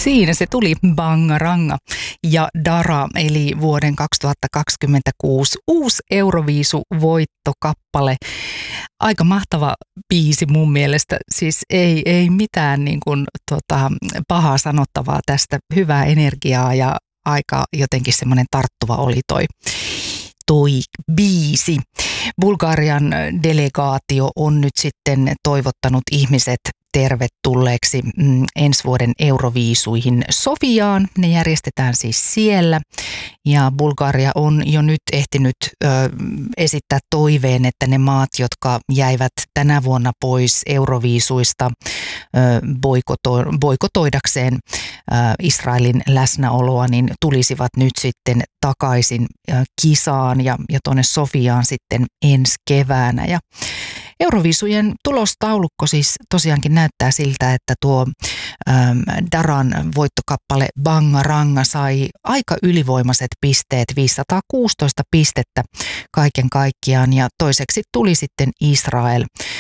Siinä se tuli, Bangaranga ja Dara, eli vuoden 2026 uusi Euroviisu-voittokappale. Aika mahtava biisi mun mielestä, siis ei mitään niin kuin, pahaa sanottavaa tästä, hyvää energiaa ja aika jotenkin semmoinen tarttuva oli toi biisi. Bulgarian delegaatio on nyt sitten toivottanut ihmiset tervetulleeksi ensi vuoden Euroviisuihin Sofiaan. Ne järjestetään siis siellä ja Bulgaria on jo nyt ehtinyt esittää toiveen, että ne maat, jotka jäivät tänä vuonna pois Euroviisuista boikotoidakseen Israelin läsnäoloa, niin tulisivat nyt sitten takaisin kisaan ja tuonne Sofiaan sitten ensi keväänä. Ja Euroviisujen tulostaulukko siis tosiaankin näyttää siltä, että tuo Daran voittokappale Bangaranga sai aika ylivoimaiset pisteet, 516 pistettä kaiken kaikkiaan, ja toiseksi tuli sitten Israel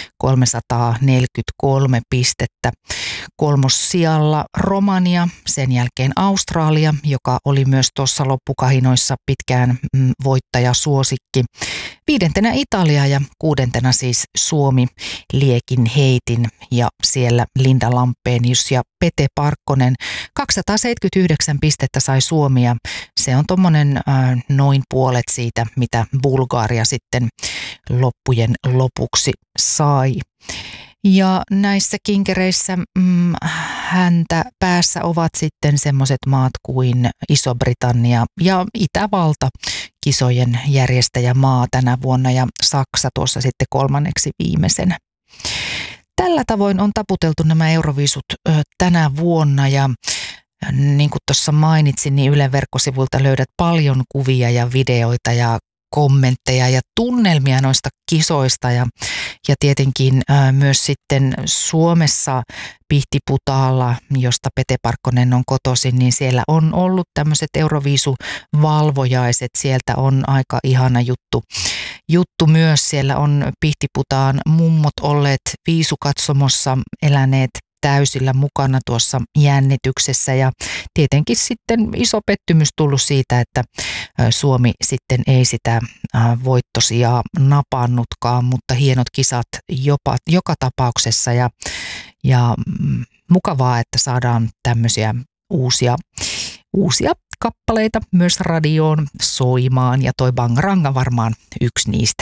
343 pistettä. Kolmossijalla Romania, sen jälkeen Australia, joka oli myös tuossa loppukahinoissa pitkään voittajasuosikki. Viidentenä Italia ja kuudentena siis Suomi liekin heitin, ja siellä Linda Lampenius ja Pete Parkkonen. 279 pistettä sai Suomi, ja se on tommonen noin puolet siitä, mitä Bulgaria sitten loppujen lopuksi sai. Ja näissä kinkereissä häntä päässä ovat sitten semmoiset maat kuin Iso-Britannia ja Itävalta, kisojen järjestäjämaa tänä vuonna, ja Saksa tuossa sitten kolmanneksi viimeisenä. Tällä tavoin on taputeltu nämä Euroviisut tänä vuonna, ja niin kuin tuossa mainitsin, niin Ylen verkkosivuilta löydät paljon kuvia ja videoita ja kommentteja ja tunnelmia noista kisoista, ja tietenkin myös sitten Suomessa Pihtiputaalla, josta Pete Parkkonen on kotoisin, niin siellä on ollut tämmöiset Euroviisuvalvojaiset. Sieltä on aika ihana juttu myös. Siellä on Pihtiputaan mummot olleet viisukatsomossa, eläneet täysillä mukana tuossa jännityksessä, ja tietenkin sitten iso pettymys tullut siitä, että Suomi sitten ei sitä voittosijaa napannutkaan, mutta hienot kisat joka tapauksessa, ja mukavaa, että saadaan tämmöisiä uusia kappaleita myös radioon soimaan, ja toi Bangaranga varmaan yksi niistä.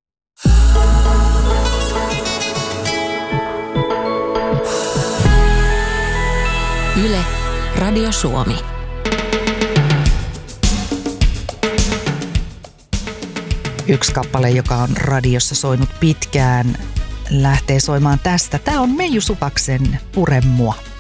Yle, Radio Suomi. Yksi kappale, joka on radiossa soinut pitkään, lähtee soimaan tästä. Tämä on Meiju Supaksen Pure mua.